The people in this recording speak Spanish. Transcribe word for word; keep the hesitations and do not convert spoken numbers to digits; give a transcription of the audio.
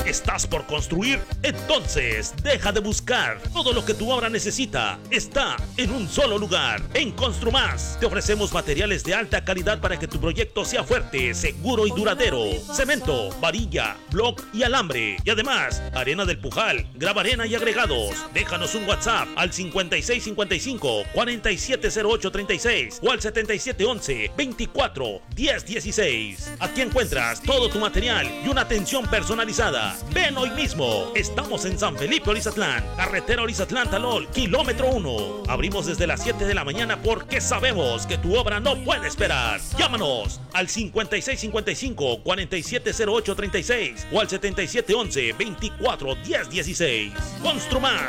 ¿Estás por construir? Entonces, deja de buscar. Todo lo que tu obra necesita está en un solo lugar. En Construmás te ofrecemos materiales de alta calidad para que tu proyecto sea fuerte, seguro y duradero. Cemento, varilla, block y alambre. Y además, arena del Pujal, gravarena y agregados. Déjanos un WhatsApp al cincuenta y seis cincuenta y cinco, cuarenta y siete cero ocho treinta y seis o al setenta y siete once, veinticuatro, diez dieciséis. Aquí encuentras todo tu material y una atención personalizada. Ven hoy mismo. Estamos en San Felipe, Olizatlán, carretera Olizatlán-Talol, kilómetro uno. Abrimos desde las siete de la mañana porque sabemos que tu obra no puede esperar. Llámanos al cincuenta y seis cincuenta y cinco, cuarenta y siete cero ocho treinta y seis o al setenta y siete once, veinticuatro, diez dieciséis. Construmás.